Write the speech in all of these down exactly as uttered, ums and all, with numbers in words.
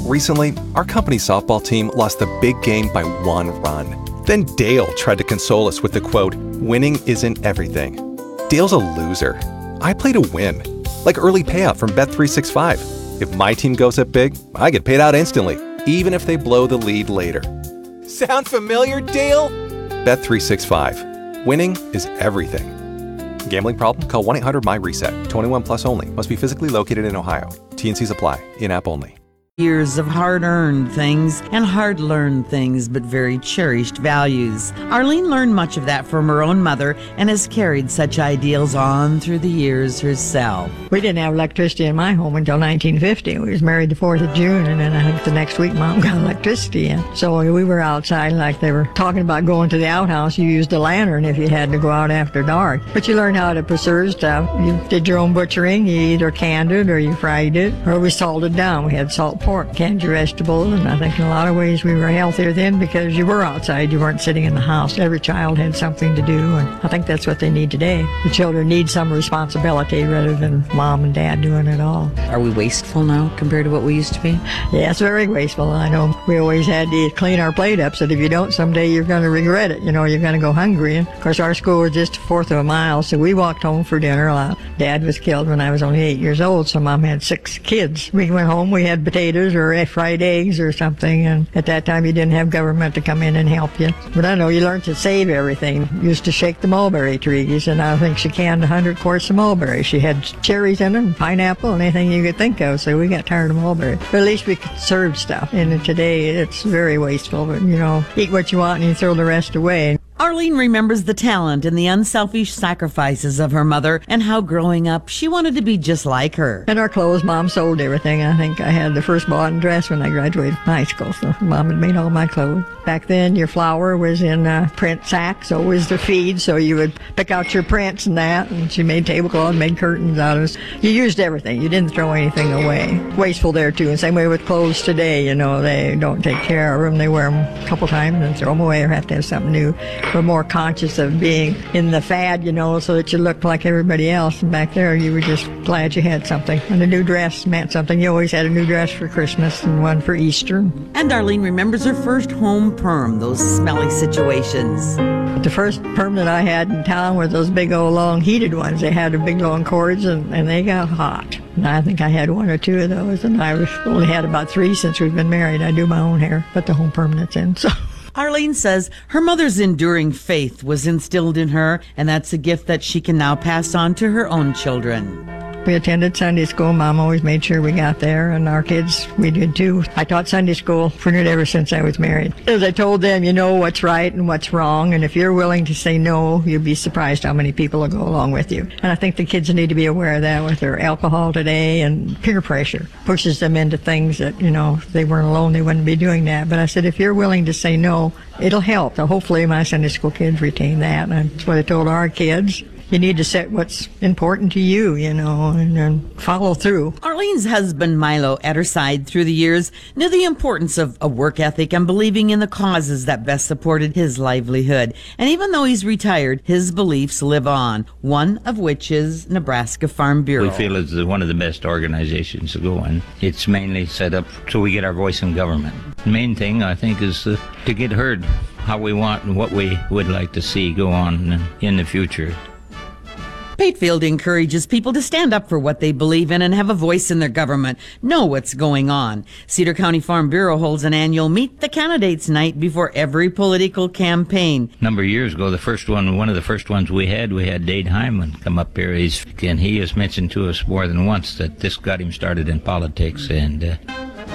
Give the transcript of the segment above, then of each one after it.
Recently, our company's softball team lost the big game by one run. Then Dale tried to console us with the quote, "Winning isn't everything." Dale's a loser. I play to win. Like early payout from Bet three sixty-five. If my team goes up big, I get paid out instantly, even if they blow the lead later. Sound familiar, Dale? Bet three sixty-five. Winning is everything. Gambling problem? Call one eight hundred M Y reset. twenty-one plus only. Must be physically located in Ohio. T N Cs apply. In-app only. Years of hard-earned things and hard-learned things, but very cherished values. Arlene learned much of that from her own mother and has carried such ideals on through the years herself. We didn't have electricity in my home until nineteen fifty. We was married the fourth of June, and then I think the next week Mom got electricity in. So we were outside like they were talking about going to the outhouse. You used a lantern if you had to go out after dark. But you learned how to preserve stuff. You did your own butchering. You either canned it or you fried it, or we salted down. We had salt pork, canned your vegetables, and I think in a lot of ways we were healthier then because you were outside, you weren't sitting in the house. Every child had something to do, and I think that's what they need today. The children need some responsibility rather than mom and dad doing it all. Are we wasteful now compared to what we used to be? Yeah, it's very wasteful. I know we always had to clean our plate up so that if you don't, someday you're going to regret it. You know, you're going to go hungry. And of course, our school was just a fourth of a mile, so we walked home for dinner a lot. Dad was killed when I was only eight years old, so Mom had six kids. We went home, we had potatoes or fried eggs or something, and at that time you didn't have government to come in and help you. But I know you learned to save everything. Used to shake the mulberry trees, and I think she canned one hundred quarts of mulberry. She had cherries in it, and pineapple, and anything you could think of, so we got tired of mulberry. But at least we conserved stuff, and today it's very wasteful. But, you know, eat what you want and you throw the rest away. Arlene remembers the talent and the unselfish sacrifices of her mother and how growing up she wanted to be just like her. And our clothes, Mom sold everything. I think I had the first bought dress when I graduated from high school, so Mom had made all my clothes. Back then, your flour was in a print sack, so it was the feed, so you would pick out your prints and that, and she made tablecloth, made curtains out of it. You used everything. You didn't throw anything away. Wasteful there, too. And same way with clothes today, you know, they don't take care of them. They wear them a couple times and throw them away or have to have something new. We're more conscious of being in the fad, you know, so that you looked like everybody else. And back there, you were just glad you had something. And a new dress meant something. You always had a new dress for Christmas and one for Easter. And Arlene remembers her first home perm, those smelly situations. The first perm that I had in town were those big old long heated ones. They had the big long cords, and, and they got hot. And I think I had one or two of those, and I only had about three since we've been married. I do my own hair, but the home perm that's in, so... Arlene says her mother's enduring faith was instilled in her, and that's a gift that she can now pass on to her own children. We attended Sunday school. Mom always made sure we got there, and our kids, we did too. I taught Sunday school pretty much ever since I was married. As I told them, you know what's right and what's wrong, and if you're willing to say no, you'd be surprised how many people will go along with you. And I think the kids need to be aware of that with their alcohol today, and peer pressure pushes them into things that, you know, if they weren't alone, they wouldn't be doing that. But I said, if you're willing to say no, it'll help. So hopefully my Sunday school kids retain that, and that's what I told our kids. You need to set what's important to you, you know, and then follow through. Arlene's husband, Milo, at her side through the years, knew the importance of a work ethic and believing in the causes that best supported his livelihood. And even though he's retired, his beliefs live on, one of which is Nebraska Farm Bureau. We feel it's one of the best organizations to go in. It's mainly set up so we get our voice in government. The main thing, I think, is uh, to get heard how we want and what we would like to see go on in the future. Patefield encourages people to stand up for what they believe in and have a voice in their government, know what's going on. Cedar County Farm Bureau holds an annual Meet the Candidates night before every political campaign. A number of years ago, the first one, one of the first ones we had, we had Dade Hyman come up here, He's, and he has mentioned to us more than once that this got him started in politics. And uh,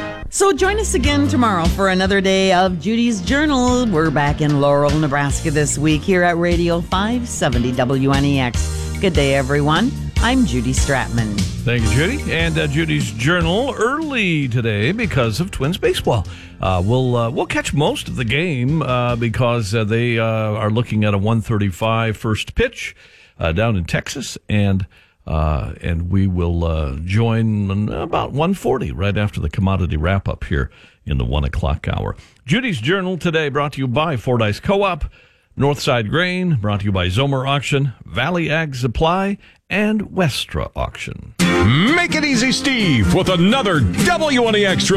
So join us again tomorrow for another day of Judy's Journal. We're back in Laurel, Nebraska this week here at Radio five seventy W N E X. Good day, everyone. I'm Judy Stratman. Thank you, Judy. And uh, Judy's Journal early today because of Twins baseball. Uh, we'll uh, we'll catch most of the game uh, because uh, they uh, are looking at a one thirty-five first pitch uh, down in Texas, and uh, and we will uh, join about one forty right after the commodity wrap up here in the one o'clock hour. Judy's Journal today brought to you by Fordyce Co-op, Northside Grain, brought to you by Zomer Auction, Valley Ag Supply, and Westra Auction. Make it easy, Steve, with another W N E X